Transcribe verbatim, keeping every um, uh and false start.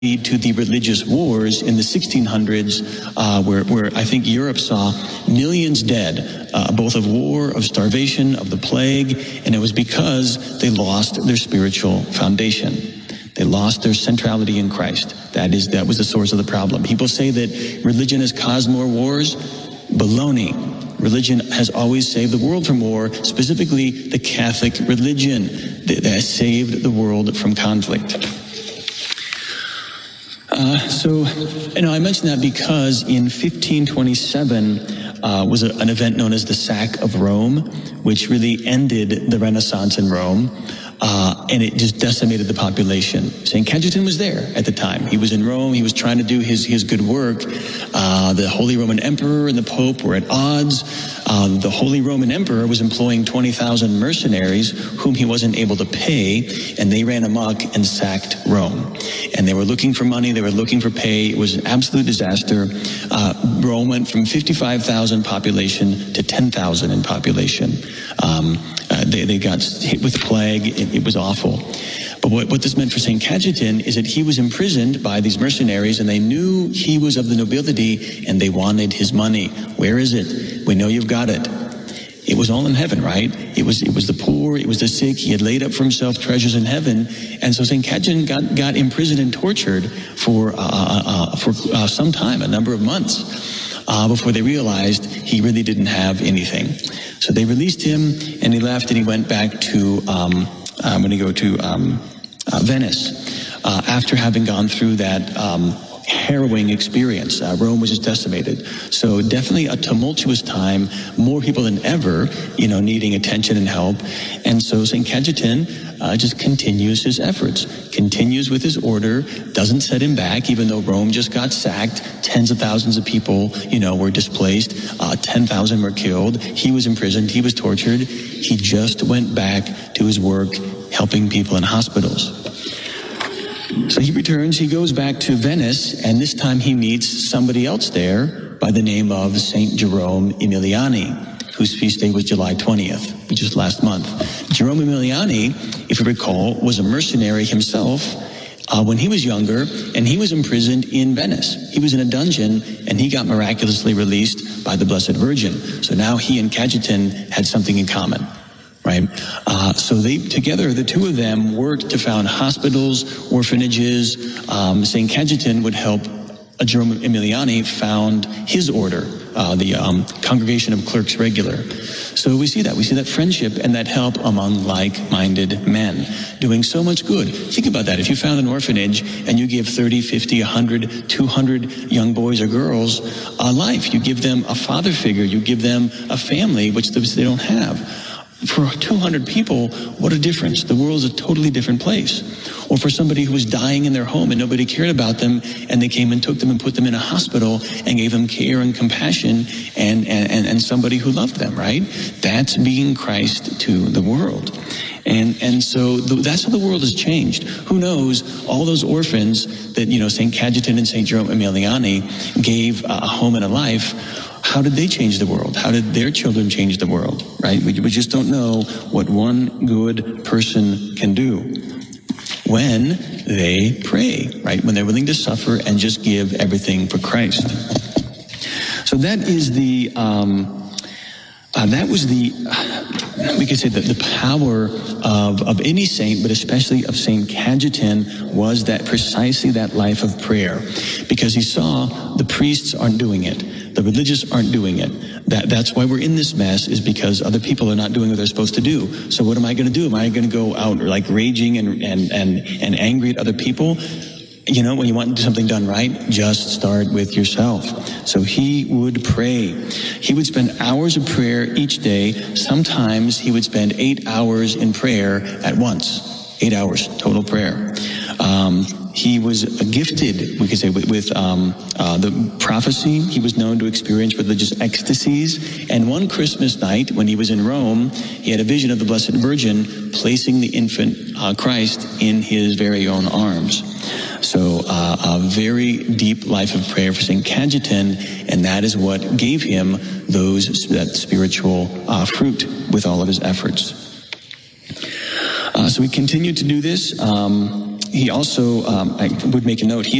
lead to the religious wars in the sixteen hundreds, uh, where, where I think Europe saw millions dead, uh, both of war, of starvation, of the plague, and it was because they lost their spiritual foundation. They lost their centrality in Christ. That is, that was the source of the problem. People say that religion has caused more wars. Baloney. Religion has always saved the world from war, specifically the Catholic religion that has saved the world from conflict. Uh, so, you know, I mention that because in fifteen twenty-seven uh, was a, an event known as the Sack of Rome, which really ended the Renaissance in Rome, uh, and it just decimated the population. Saint Cajetan was there at the time. He was in Rome. He was trying to do his, his good work. Uh, the Holy Roman Emperor and the Pope were at odds. Uh, the Holy Roman Emperor was employing twenty thousand mercenaries whom he wasn't able to pay, and they ran amok and sacked Rome. And they were looking for money, they were looking for pay. It was an absolute disaster. Uh, Rome went from fifty-five thousand population to ten thousand in population. Um, uh, they, they got hit with plague. It, it was awful. But what, what this meant for Saint Cajetan is that he was imprisoned by these mercenaries, and they knew he was of the nobility, and they wanted his money. Where is it? We know you've got it. It was all in heaven, right? It was it was the poor, it was the sick. He had laid up for himself treasures in heaven, and so Saint Cajetan got got imprisoned and tortured for uh, uh, for uh, some time, a number of months, uh, before they realized he really didn't have anything. So they released him, and he left, and he went back to. Um, I'm going to go to um, uh, Venice uh, after having gone through that um, harrowing experience. Uh, Rome was just decimated. So definitely a tumultuous time, more people than ever, you know, needing attention and help. And so Saint Cajetan uh, just continues his efforts, continues with his order, doesn't set him back, even though Rome just got sacked. Tens of thousands of people, you know, were displaced. Uh, ten thousand were killed. He was imprisoned. He was tortured. He just went back to his work, helping people in hospitals. So he returns, he goes back to Venice, and this time he meets somebody else there by the name of Saint Jerome Emiliani, whose feast day was July twentieth, which is last month. Jerome Emiliani, if you recall, was a mercenary himself uh, when he was younger, and he was imprisoned in Venice. He was in a dungeon, and he got miraculously released by the Blessed Virgin. So now he and Cajetan had something in common. Right. Uh, so they together, the two of them worked to found hospitals, orphanages. Um, Saint Cajetan would help uh, Jerome Emiliani found his order, uh, the um, Congregation of Clerks Regular. So we see that. We see that friendship and that help among like-minded men, doing so much good. Think about that. If you found an orphanage and you give thirty, fifty, one hundred, two hundred young boys or girls a life, you give them a father figure, you give them a family, which they don't have. For two hundred people, what a difference. The world is a totally different place. Or for somebody who was dying in their home and nobody cared about them, and they came and took them and put them in a hospital and gave them care and compassion and, and, and somebody who loved them, right? That's being Christ to the world. And and so the, that's how the world has changed. Who knows, all those orphans that, you know, Saint Cajetan and Saint Jerome Emiliani gave a home and a life, how did they change the world? How did their children change the world, right? We, we just don't know what one good person can do when they pray, right? When they're willing to suffer and just give everything for Christ. So that is the, um, uh, that was the, uh, we could say that the power of, of any saint, but especially of Saint Cajetan, was that precisely that life of prayer. Because he saw the priests aren't doing it. The religious aren't doing it. That, that's why we're in this mess, is because other people are not doing what they're supposed to do. So what am I going to do? Am I going to go out like raging and, and, and, and angry at other people? You know, when you want something done right, just start with yourself. So he would pray. He would spend hours of prayer each day. Sometimes he would spend eight hours in prayer at once. Eight hours, total prayer. Um, He was gifted, we could say, with, with um, uh, the prophecy. He was known to experience religious ecstasies. And one Christmas night, when he was in Rome, he had a vision of the Blessed Virgin placing the infant uh, Christ in his very own arms. So uh, a very deep life of prayer for Saint Cajetan, and that is what gave him those that spiritual uh, fruit with all of his efforts. Uh, so we continue to do this. Um, he also, um, I would make a note, he